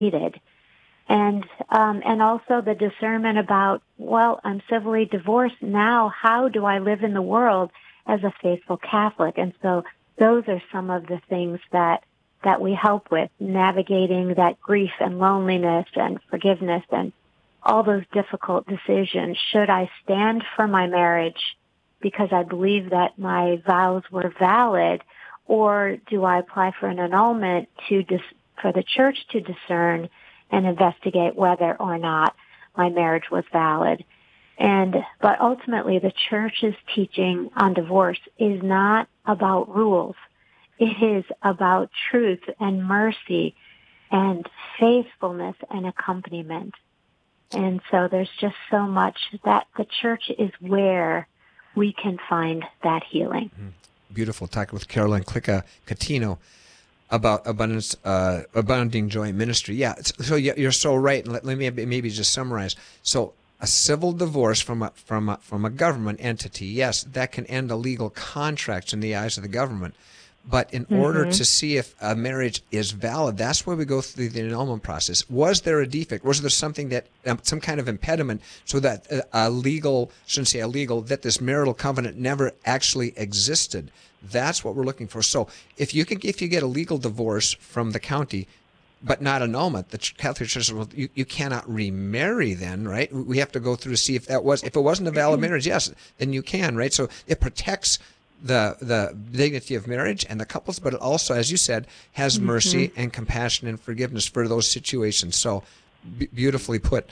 needed. And also the discernment about, well, I'm civilly divorced now. How do I live in the world as a faithful Catholic? And so those are some of the things that we help with, navigating that grief and loneliness and forgiveness and all those difficult decisions. Should I stand for my marriage because I believe that my vows were valid, or do I apply for an annulment for the church to discern and investigate whether or not my marriage was valid? But ultimately, the church's teaching on divorce is not about rules. It is about truth and mercy and faithfulness and accompaniment. And so there's just so much that the church is where we can find that healing. Beautiful. Talking with Carolyn Klicka Catino about Abounding Joy Ministry. Yeah, so you're so right. And let me maybe just summarize. So a civil divorce from a government entity, yes, that can end a legal contract in the eyes of the government. But in order to see if a marriage is valid, that's where we go through the annulment process. Was there a defect? Was there something that, some kind of impediment, so that that this marital covenant never actually existed? That's what we're looking for. So if you get a legal divorce from the county, but not annulment, the Catholic Church says, well, you cannot remarry then, right? We have to go through to see if it wasn't a valid marriage, yes, then you can, right? So it protects the dignity of marriage and the couples, but it also, as you said, has mercy and compassion and forgiveness for those situations. So beautifully put.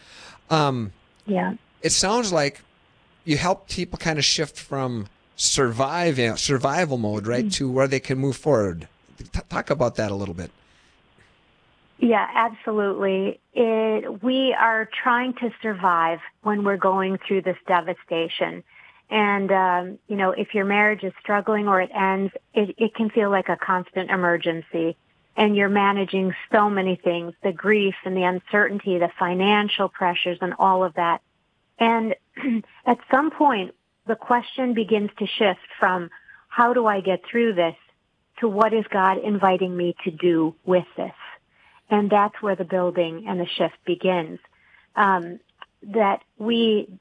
It sounds like you help people kind of shift from survival mode, right, to where they can move forward. Talk about that a little bit. Yeah, absolutely. We are trying to survive when we're going through this devastation. And, if your marriage is struggling or it ends, it can feel like a constant emergency. And you're managing so many things, the grief and the uncertainty, the financial pressures and all of that. And at some point, the question begins to shift from how do I get through this to what is God inviting me to do with this? And that's where the building and the shift begins. That we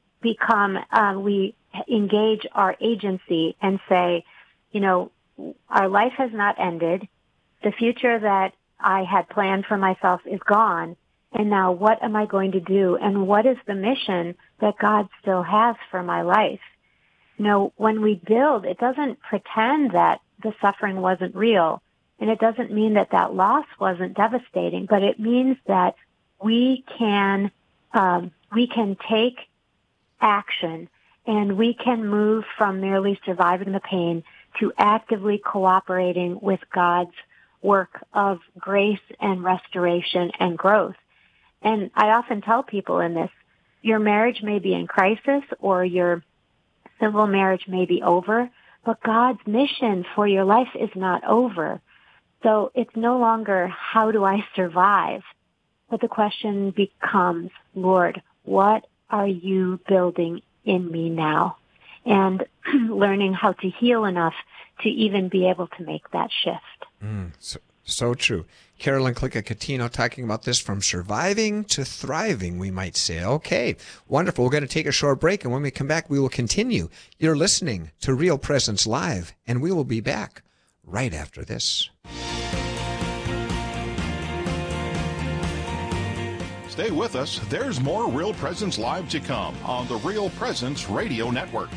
engage our agency and say, our life has not ended. The future that I had planned for myself is gone. And now what am I going to do? And what is the mission that God still has for my life? When we build, it doesn't pretend that the suffering wasn't real. And it doesn't mean that loss wasn't devastating, but it means that we can take action, and we can move from merely surviving the pain to actively cooperating with God's work of grace and restoration and growth. And I often tell people in this, your marriage may be in crisis or your civil marriage may be over, but God's mission for your life is not over. So it's no longer, how do I survive? But the question becomes, Lord, what are you building in me now? And learning how to heal enough to even be able to make that shift. So true. Carolyn Klicka Catino talking about this, from surviving to thriving, we might say. Okay, wonderful. We're going to take a short break, and when we come back, we will continue. You're listening to Real Presence Live, and we will be back right after this. Stay with us. There's more Real Presence Live to come on the Real Presence Radio Network.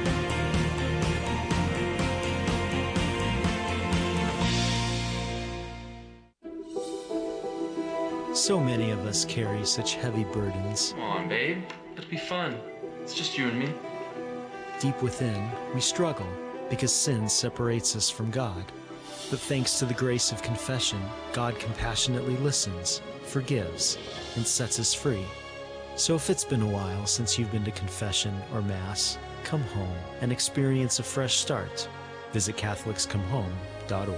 So many of us carry such heavy burdens. Come on, babe. Let's be fun. It's just you and me. Deep within, we struggle because sin separates us from God. But thanks to the grace of confession, God compassionately listens, forgives, and sets us free. So if it's been a while since you've been to confession or Mass, come home and experience a fresh start. Visit CatholicsComeHome.org.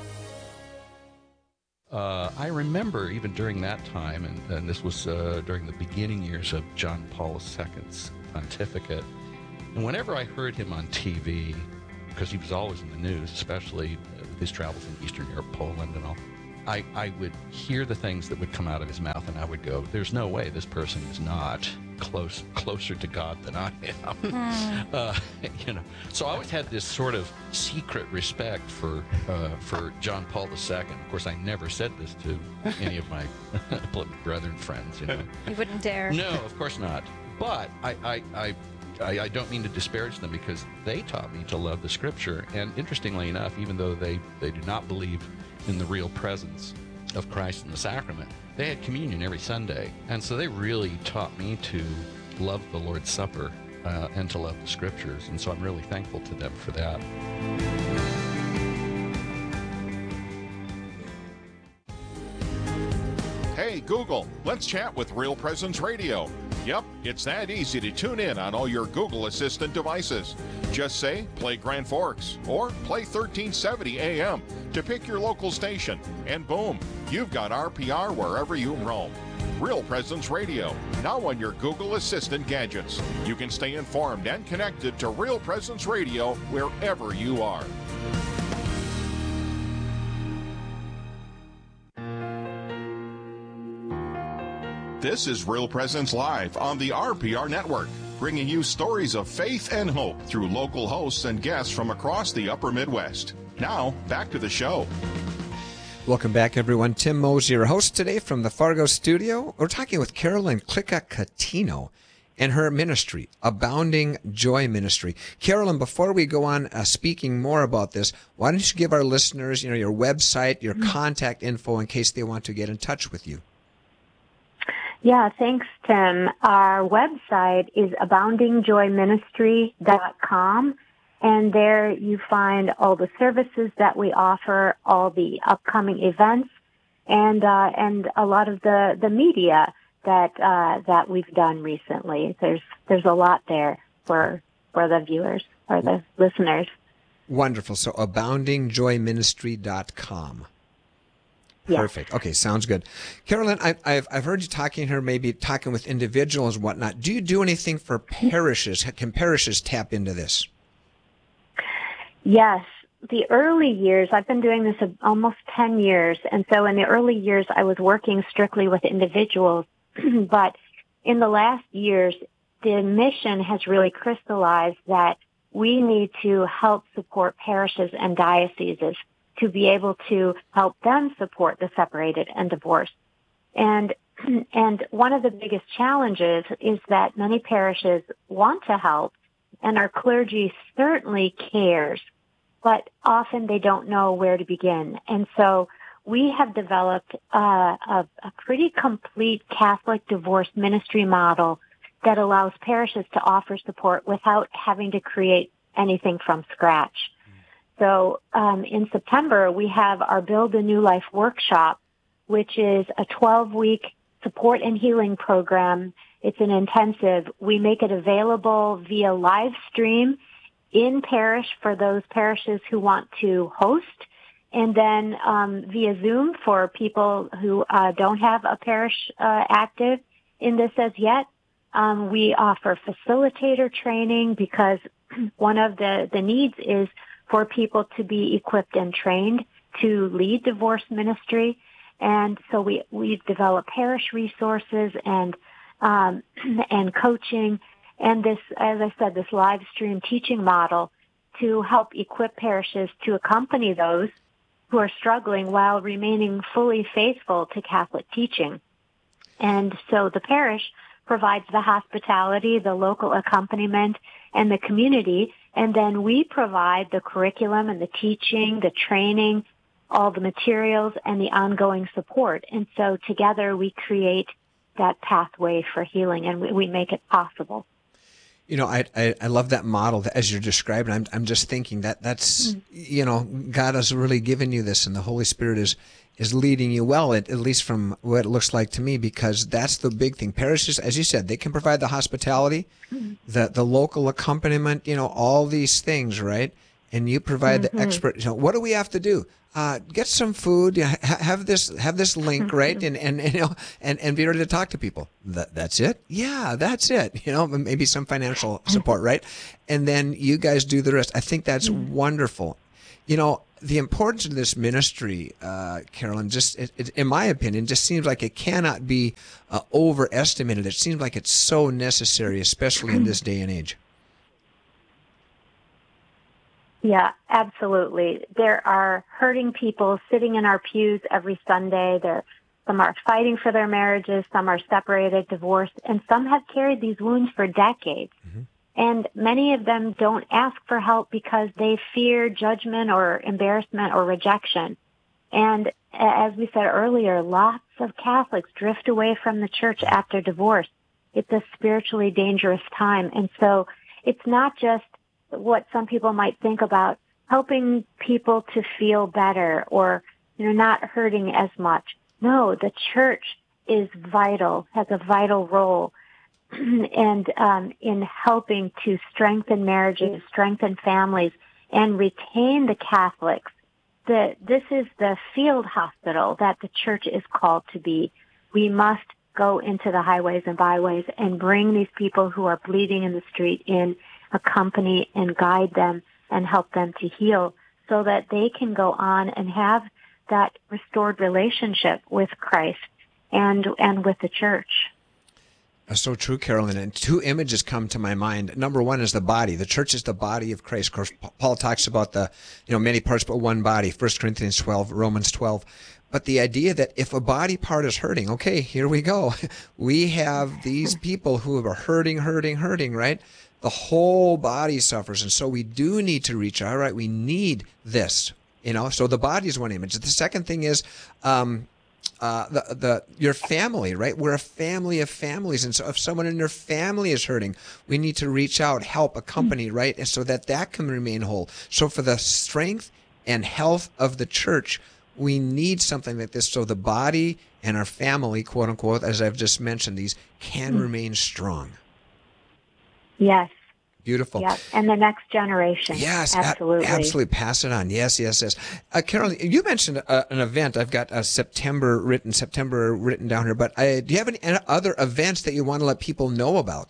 I remember even during that time, and this was during the beginning years of John Paul II's pontificate, and whenever I heard him on TV, because he was always in the news, especially with his travels in Eastern Europe, Poland and all, I would hear the things that would come out of his mouth, and I would go, there's no way this person is not closer to God than I am. So I always had this sort of secret respect for John Paul II. Of course, I never said this to any of my brethren friends. You wouldn't dare. No, of course not. But I don't mean to disparage them, because they taught me to love the Scripture. And interestingly enough, even though they do not believe in the real presence of Christ in the sacrament, they had communion every Sunday. And so they really taught me to love the Lord's Supper and to love the Scriptures. And so I'm really thankful to them for that. Hey, Google, let's chat with Real Presence Radio. Yep, it's that easy to tune in on all your Google Assistant devices. Just say, play Grand Forks, or play 1370 AM to pick your local station, and boom, you've got RPR wherever you roam. Real Presence Radio, now on your Google Assistant gadgets. You can stay informed and connected to Real Presence Radio wherever you are. This is Real Presence Live on the RPR Network, bringing you stories of faith and hope through local hosts and guests from across the upper Midwest. Now, back to the show. Welcome back, everyone. Tim Mosey, your host today from the Fargo studio. We're talking with Carolyn Clicca-Catino and her ministry, Abounding Joy Ministry. Carolyn, before we go on speaking more about this, why don't you give our listeners, your website, your contact info in case they want to get in touch with you? Yeah, thanks, Tim. Our website is aboundingjoyministry.com, and there you find all the services that we offer, all the upcoming events, and a lot of the media that we've done recently. There's a lot there for the viewers or the listeners. Wonderful. So aboundingjoyministry.com. Yeah. Perfect. Okay, sounds good. Carolyn, I've heard you talking here, maybe talking with individuals and whatnot. Do you do anything for parishes? Can parishes tap into this? Yes. The early years, I've been doing this almost 10 years, and so in the early years I was working strictly with individuals, but in the last years, the mission has really crystallized that we need to help support parishes and dioceses to be able to help them support the separated and divorced. And one of the biggest challenges is that many parishes want to help, and our clergy certainly cares, but often they don't know where to begin. And so we have developed a pretty complete Catholic divorce ministry model that allows parishes to offer support without having to create anything from scratch. So in September, we have our Build a New Life workshop, which is a 12-week support and healing program. It's an intensive. We make it available via live stream in parish for those parishes who want to host, and then via Zoom for people who don't have a parish active in this as yet. We offer facilitator training because one of the needs is for people to be equipped and trained to lead divorce ministry. And so we've developed parish resources and coaching, and this, as I said, this live stream teaching model to help equip parishes to accompany those who are struggling while remaining fully faithful to Catholic teaching. And so the parish provides the hospitality, the local accompaniment, and the community, and then we provide the curriculum and the teaching, the training, all the materials, and the ongoing support. And so together we create that pathway for healing, and we make it possible. I love that model as you're describing. I'm just thinking that's God has really given you this, and the Holy Spirit is leading you well, at least from what it looks like to me, because that's the big thing. Parishes, as you said, they can provide the hospitality, the local accompaniment, all these things, right? And you provide the expert. What do we have to do? Get some food, have this link, right? And be ready to talk to people. That's it? Yeah, that's it. Maybe some financial support, right? And then you guys do the rest. I think that's wonderful. The importance of this ministry, Carolyn, just in my opinion, just seems like it cannot be overestimated. It seems like it's so necessary, especially in this day and age. Yeah, absolutely. There are hurting people sitting in our pews every Sunday. Some are fighting for their marriages, some are separated, divorced, and some have carried these wounds for decades. Mm-hmm. And many of them don't ask for help because they fear judgment or embarrassment or rejection. And as we said earlier, lots of Catholics drift away from the church after divorce. It's a spiritually dangerous time. And so it's not just what some people might think about helping people to feel better or, not hurting as much. No, the church is vital, has a vital role and in helping to strengthen marriages, strengthen families, and retain the Catholics. This is the field hospital that the church is called to be. We must go into the highways and byways and bring these people who are bleeding in the street in, accompany and guide them and help them to heal so that they can go on and have that restored relationship with Christ and with the church. So true, Carolyn. And two images come to my mind. Number one is the body. The church is the body of Christ. Of course, Paul talks about the, many parts but one body, 1 Corinthians 12, Romans 12. But the idea that if a body part is hurting, okay, here we go. We have these people who are hurting, right? The whole body suffers. And so we do need to reach out, right? We need this, So the body is one image. The second thing is, your family, right? We're a family of families. And so if someone in your family is hurting, we need to reach out, help, accompany, right? And so that can remain whole. So for the strength and health of the church, we need something like this. So the body and our family, quote unquote, as I've just mentioned, these can remain strong. Yes. Beautiful. Yeah, and the next generation. Yes, absolutely. Absolutely. Pass it on. Yes. Carolyn, you mentioned an event. I've got September written down here, but do you have any other events that you want to let people know about?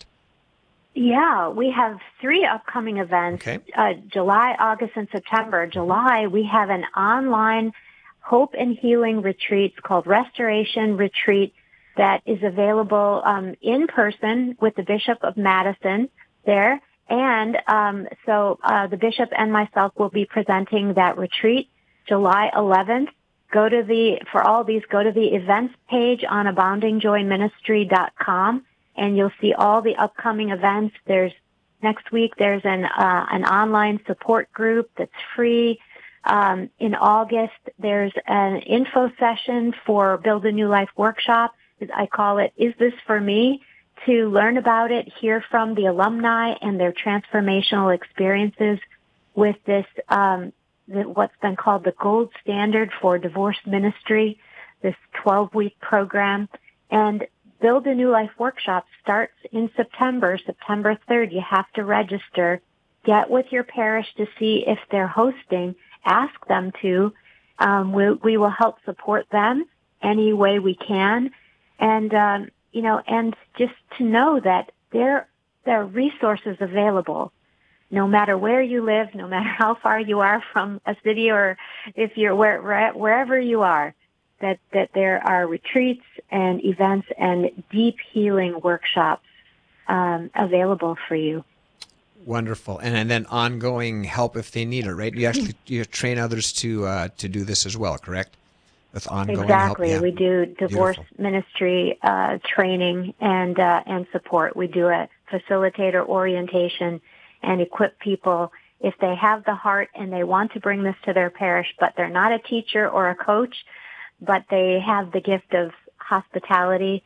Yeah, we have 3 upcoming events, okay. July, August, and September. July, we have an online hope and healing retreat called Restoration Retreat that is available in person with the Bishop of Madison there. And so the bishop and myself will be presenting that retreat July 11th. Go to the events page on aboundingjoyministry.com, and you'll see all the upcoming events. Next week there's an online support group that's free. In August there's an info session for Build a New Life workshop. I call it, Is This For Me? To learn about it, hear from the alumni and their transformational experiences with this, what's been called the gold standard for divorce ministry, this 12-week program. And Build a New Life workshop starts in September 3rd. You have to register. Get with your parish to see if they're hosting. Ask them to. We will help support them any way we can. And just to know that there are resources available, no matter where you live, no matter how far you are from a city, or if you're wherever you are, that there are retreats and events and deep healing workshops available for you. Wonderful, and then ongoing help if they need it, right? You train others to do this as well, correct? With ongoing exactly. help. Yeah. We do divorce ministry training and support. We do a facilitator orientation and equip people if they have the heart and they want to bring this to their parish, but they're not a teacher or a coach, but they have the gift of hospitality.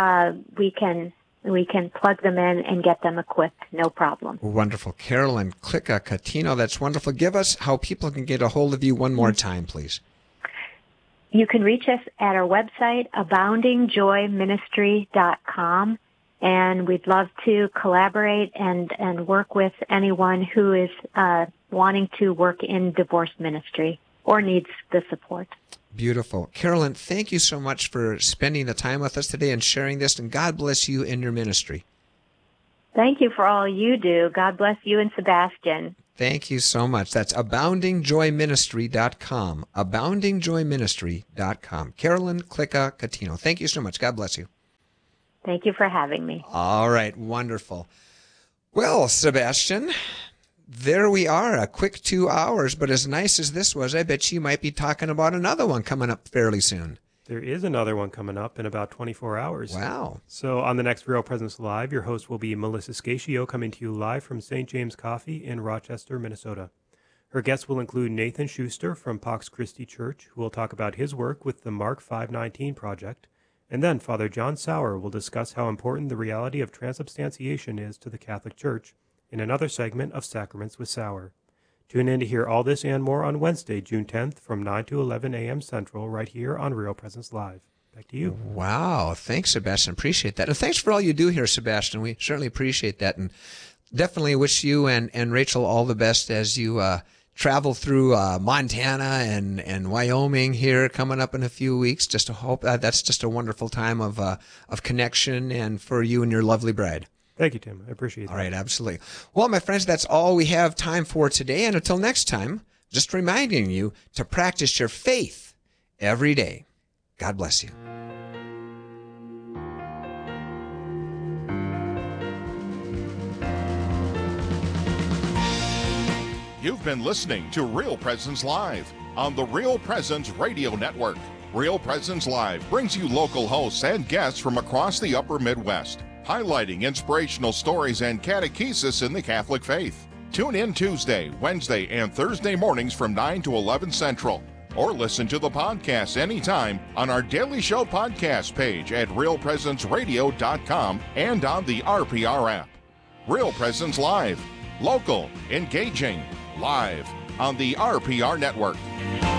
We can plug them in and get them equipped, no problem. Wonderful. Carolyn Clica-Catino, that's wonderful. Give us how people can get a hold of you one more time, please. You can reach us at our website, aboundingjoyministry.com, and we'd love to collaborate and work with anyone who is wanting to work in divorce ministry or needs the support. Beautiful. Carolyn, thank you so much for spending the time with us today and sharing this, and God bless you in your ministry. Thank you for all you do. God bless you and Sebastian. Thank you so much. That's aboundingjoyministry.com. Aboundingjoyministry.com. Carolyn Klicka Catino. Thank you so much. God bless you. Thank you for having me. All right. Wonderful. Well, Sebastian, there we are. A quick 2 hours, but as nice as this was, I bet you might be talking about another one coming up fairly soon. There is another one coming up in about 24 hours. Wow. So on the next Real Presence Live, your host will be Melissa Scatio, coming to you live from St. James Coffee in Rochester, Minnesota. Her guests will include Nathan Schuster from Pax Christi Church, who will talk about his work with the Mark 519 Project. And then Father John Sauer will discuss how important the reality of transubstantiation is to the Catholic Church in another segment of Sacraments with Sauer. Tune in to hear all this and more on Wednesday, June 10th from 9 to 11 a.m. Central, right here on Real Presence Live. Back to you. Wow. Thanks, Sebastian. Appreciate that. And thanks for all you do here, Sebastian. We certainly appreciate that. And definitely wish you and Rachel all the best as you travel through Montana and Wyoming here coming up in a few weeks. Just to hope that's just a wonderful time of connection and for you and your lovely bride. Thank you, Tim. I appreciate that. All right, absolutely. Well, my friends, that's all we have time for today. And until next time, just reminding you to practice your faith every day. God bless you. You've been listening to Real Presence Live on the Real Presence Radio Network. Real Presence Live brings you local hosts and guests from across the upper Midwest, highlighting inspirational stories and catechesis in the Catholic faith. Tune in Tuesday, Wednesday, and Thursday mornings from 9 to 11 Central. Or listen to the podcast anytime on our Daily Show podcast page at realpresenceradio.com and on the RPR app. Real Presence Live. Local, engaging, live on the RPR Network.